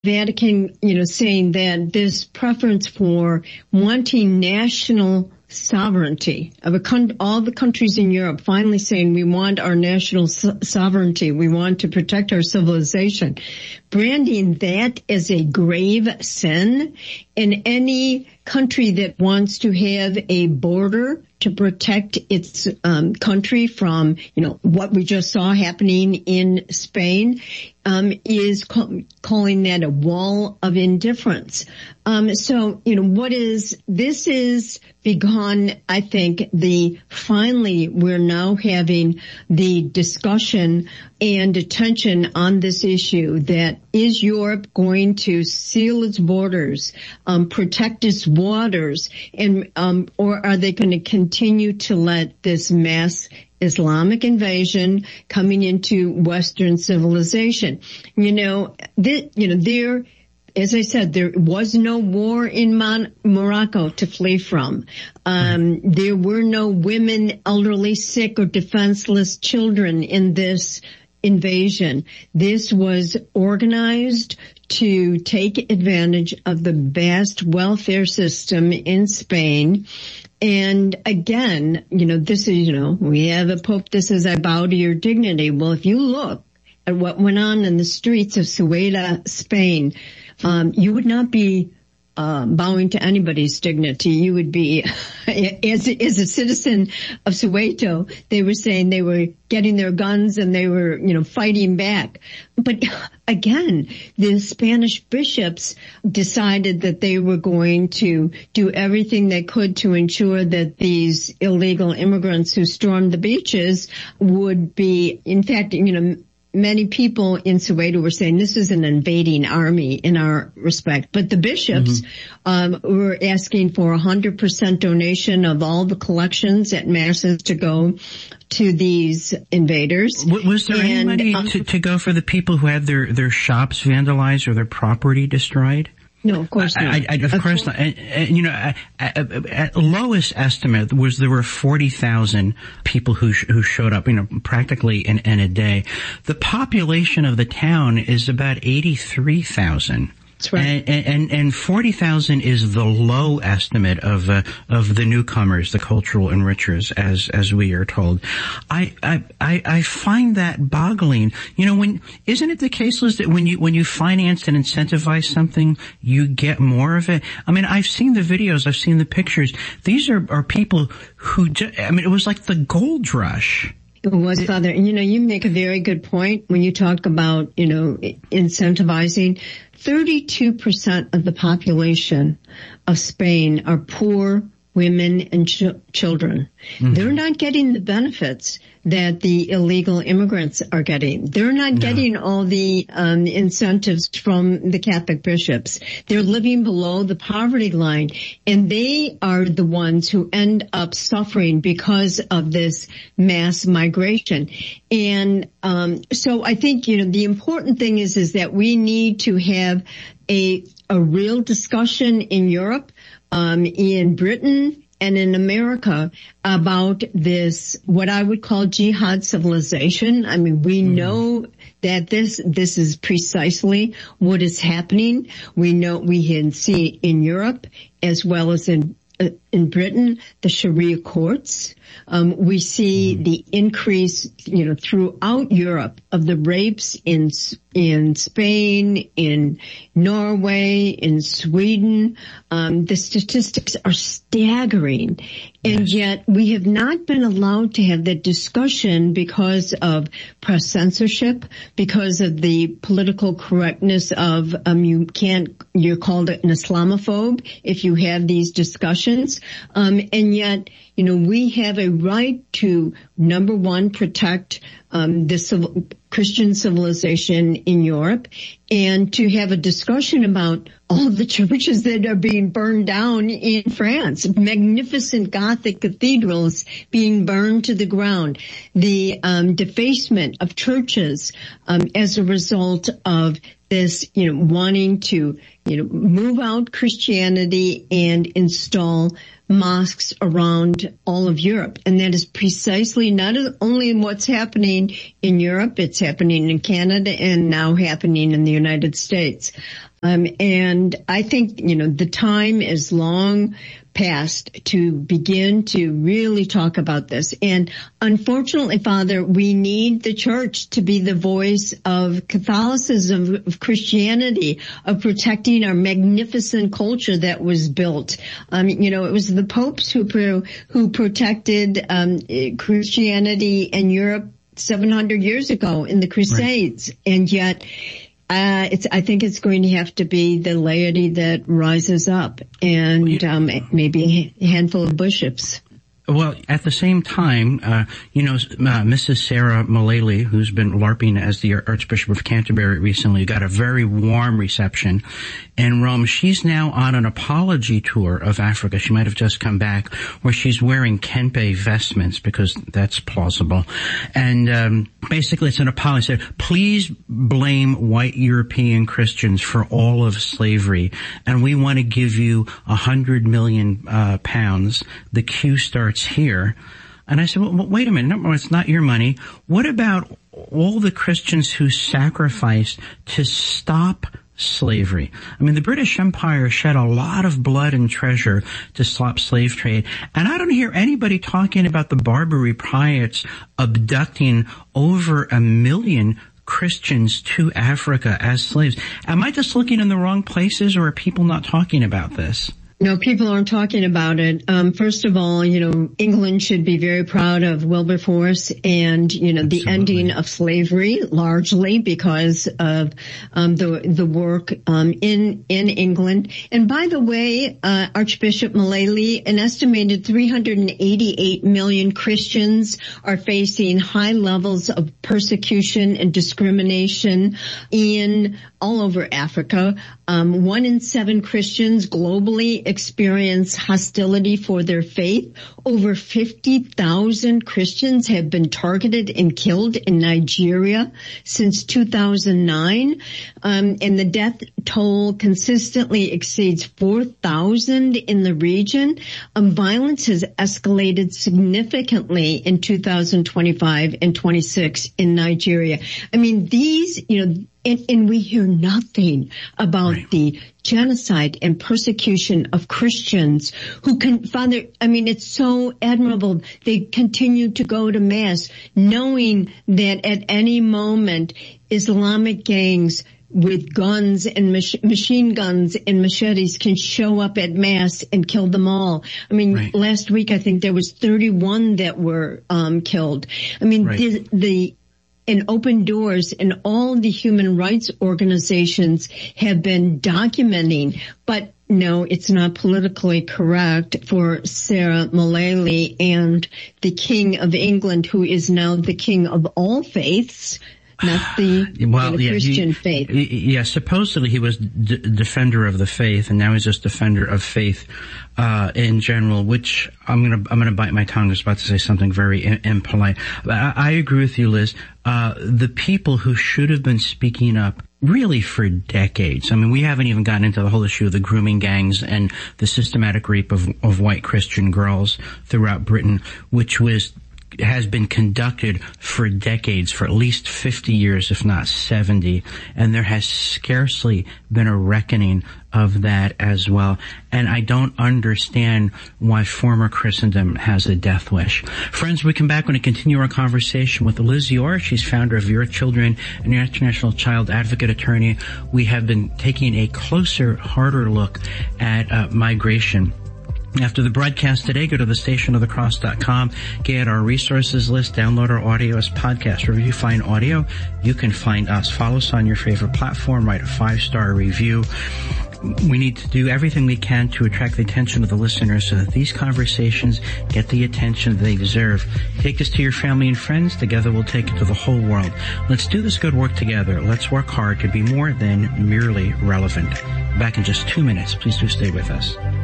Vatican, saying that this preference for wanting national sovereignty of all the countries in Europe finally saying we want our national sovereignty, we want to protect our civilization, branding that as a grave sin, in any country that wants to have a border to protect its country from, what we just saw happening in Spain, is calling that a wall of indifference. This is begun, I think, finally we're now having the discussion and attention on this issue that is Europe going to seal its borders, protect its waters, and, or are they going to continue to let this mass Islamic invasion coming into Western civilization? As I said, there was no war in Morocco to flee from. There were no women, elderly, sick, or defenseless children in this invasion. This was organized to take advantage of the vast welfare system in Spain. And again, this is, we have a pope that says, I bow to your dignity. Well, if you look at what went on in the streets of Ceuta, Spain, you would not be bowing to anybody's dignity. You would be, as a citizen of Soweto, they were saying they were getting their guns and they were, fighting back. But again, the Spanish bishops decided that they were going to do everything they could to ensure that these illegal immigrants who stormed the beaches would be, in fact, many people in Soweto were saying this is an invading army in our respect. But the bishops were asking for 100% donation of all the collections at masses to go to these invaders. Was there any money to go for the people who had their shops vandalized or their property destroyed? No, of course not. Of course not. And, at lowest estimate there were 40,000 people who showed up, practically in a day. The population of the town is about 83,000. That's right. And 40,000 is the low estimate of the newcomers, the cultural enrichers, as we are told. I find that boggling. Isn't it the case, Liz, that when you finance and incentivize something, you get more of it? I mean, I've seen the videos, I've seen the pictures. These are people who it was like the gold rush. It was, Father. And, you make a very good point when you talk about, incentivizing. 32% of the population of Spain are poor women and children. Mm-hmm. They're not getting the benefits that the illegal immigrants are getting. They're not getting all the incentives from the Catholic bishops. They're living below the poverty line, and they are the ones who end up suffering because of this mass migration. And so I think, the important thing is that we need to have a real discussion in Europe, in Britain, and in America about this, what I would call jihad civilization. I mean, we know that this is precisely what is happening. We can see in Europe as well as in Britain, the Sharia courts. We see the increase, throughout Europe of the rapes in Spain, in Norway, in Sweden. The statistics are staggering. And yet we have not been allowed to have that discussion because of press censorship, because of the political correctness of, you're called an Islamophobe if you have these discussions. And yet, we have a right to, number one, protect the Christian civilization in Europe, and to have a discussion about all the churches that are being burned down in France. Magnificent Gothic cathedrals being burned to the ground. The defacement of churches as a result of this, wanting to, move out Christianity and install mosques around all of Europe. And that is precisely not only what's happening in Europe, it's happening in Canada and now happening in the United States. And I think, the time is long past to begin to really talk about this. And unfortunately, Father, we need the church to be the voice of Catholicism, of Christianity, of protecting our magnificent culture that was built. It was the popes who protected Christianity in Europe 700 years ago in the Crusades. Right. And yet, I think it's going to have to be the laity that rises up and maybe a handful of bishops. Well, at the same time, Mrs. Sarah Mullally, who's been LARPing as the Archbishop of Canterbury recently, got a very warm reception in Rome. She's now on an apology tour of Africa. She might have just come back, where she's wearing kempe vestments because that's plausible. And basically it's an apology. She said, please blame white European Christians for all of slavery, and we want to give you 100 million pounds. The queue starts here. And I said, well, wait a minute. No, it's not your money. What about all the Christians who sacrificed to stop slavery? I mean, the British Empire shed a lot of blood and treasure to stop slave trade. And I don't hear anybody talking about the Barbary pirates abducting over 1 million Christians to Africa as slaves. Am I just looking in the wrong places, or are people not talking about this? No, people aren't talking about it. First of all, England should be very proud of Wilberforce and, the ending of slavery, largely because of the work in England. And by the way, Archbishop Mullally, an estimated 388 million Christians are facing high levels of persecution and discrimination all over Africa. 1 in 7 Christians globally experience hostility for their faith. Over 50,000 Christians have been targeted and killed in Nigeria since 2009. And the death toll consistently exceeds 4,000 in the region. Violence has escalated significantly in 2025 and 26 in Nigeria. I mean, and we hear nothing about the genocide and persecution of Christians who Father, it's so admirable. They continue to go to Mass knowing that at any moment Islamic gangs with guns and machine guns and machetes can show up at Mass and kill them all. Last week I think there was 31 that were killed. And Open Doors and all the human rights organizations have been documenting, but no, it's not politically correct for Sarah Mullally and the King of England, who is now the King of all faiths, not the Christian faith. Yeah, supposedly he was defender of the faith, and now he's just defender of faith in general, which I'm gonna bite my tongue. I was about to say something very impolite. I agree with you, Liz. The people who should have been speaking up really for decades. We haven't even gotten into the whole issue of the grooming gangs and the systematic rape of white Christian girls throughout Britain, which has been conducted for decades, for at least 50 years, if not 70, and there has scarcely been a reckoning of that as well. And I don't understand why former Christendom has a death wish. Friends, we come back when we continue our conversation with Liz Yore. She's founder of Your Children, an international child advocate attorney. We have been taking a closer, harder look at migration. After the broadcast today, go to thestationofthecross.com, get our resources list, download our audio as podcast. Wherever you find audio, you can find us. Follow us on your favorite platform, write a 5-star review. We need to do everything we can to attract the attention of the listeners so that these conversations get the attention they deserve. Take this to your family and friends. Together we'll take it to the whole world. Let's do this good work together. Let's work hard to be more than merely relevant. Back in just 2 minutes. Please do stay with us.